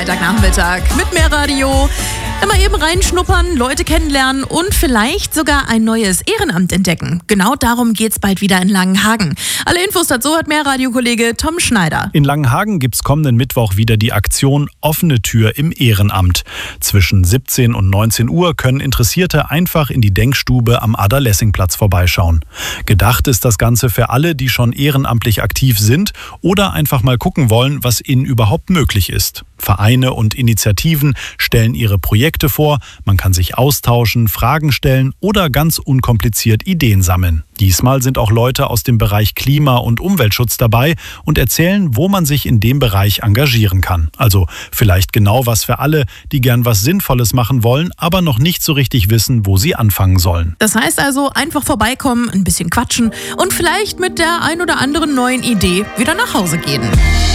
Freitagnachmittag mit Mehrradio. Immer eben reinschnuppern, Leute kennenlernen und vielleicht sogar ein neues Ehrenamt entdecken. Genau darum geht's bald wieder in Langenhagen. Alle Infos dazu hat Mehrradio-Kollege Tom Schneider. In Langenhagen gibt's kommenden Mittwoch wieder die Aktion Offene Tür im Ehrenamt. Zwischen 17 und 19 Uhr können Interessierte einfach in die Denkstube am Ada-Lessing-Platz vorbeischauen. Gedacht ist das Ganze für alle, die schon ehrenamtlich aktiv sind oder einfach mal gucken wollen, was ihnen überhaupt möglich ist. Vereine und Initiativen stellen ihre Projekte vor, man kann sich austauschen, Fragen stellen oder ganz unkompliziert Ideen sammeln. Diesmal sind auch Leute aus dem Bereich Klima- und Umweltschutz dabei und erzählen, wo man sich in dem Bereich engagieren kann. Also vielleicht genau was für alle, die gern was Sinnvolles machen wollen, aber noch nicht so richtig wissen, wo sie anfangen sollen. Das heißt also, einfach vorbeikommen, ein bisschen quatschen und vielleicht mit der ein oder anderen neuen Idee wieder nach Hause gehen.